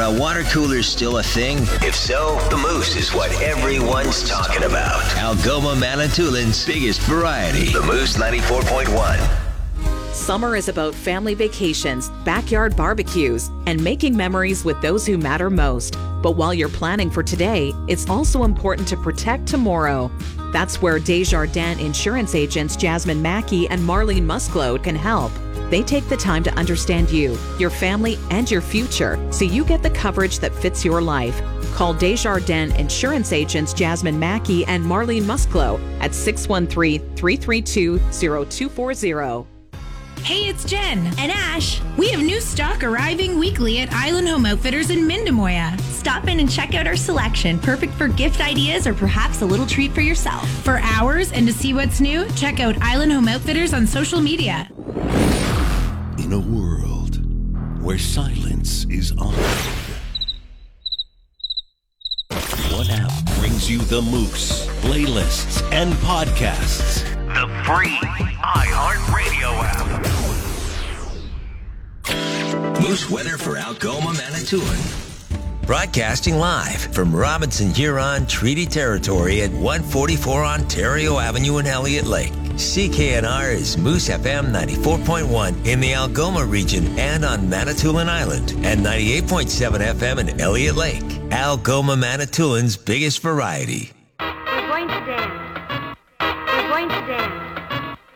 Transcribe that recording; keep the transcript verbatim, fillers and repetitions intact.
Are water coolers still a thing? If so, the Moose is what everyone's talking about. Algoma Manitoulин's biggest variety. The Moose ninety-four point one. Summer is about family vacations, backyard barbecues, and making memories with those who matter most. But while you're planning for today, it's also important to protect tomorrow. That's where Desjardins insurance agents Jasmine Mackey and Marlene Musclode can help. They take the time to understand you, your family, and your future so you get the coverage that fits your life. Call Desjardins insurance agents Jasmine Mackey and Marlene Musclode at six one three, three three two, zero two four zero. Hey, it's Jen and Ash. We have new stock arriving weekly at Island Home Outfitters in Mindemoya. Stop in and check out our selection, perfect for gift ideas or perhaps a little treat for yourself. For hours and to see what's new, check out Island Home Outfitters on social media. In a world where silence is honored, what app brings you the Moose, playlists, and podcasts? The free iHeartRadio app. Moose weather for Algoma Manitoulin. Broadcasting live from Robinson Huron Treaty Territory at one forty-four Ontario Avenue in Elliott Lake. C K N R is Moose F M ninety-four point one in the Algoma region and on Manitoulin Island, and ninety-eight point seven F M in Elliott Lake. Algoma Manitoulin's biggest variety. We're going to dance. We're going to dance.